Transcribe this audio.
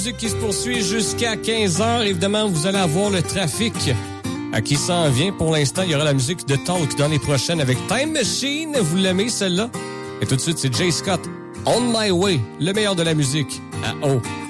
Musique qui se poursuit jusqu'à 15h. Évidemment, vous allez avoir le trafic qui s'en vient. Pour l'instant, il y aura la musique de Talk dans les prochaines avec Time Machine. Vous l'aimez, celle-là? Et tout de suite, c'est Jay Scott. On My Way, le meilleur de la musique à O.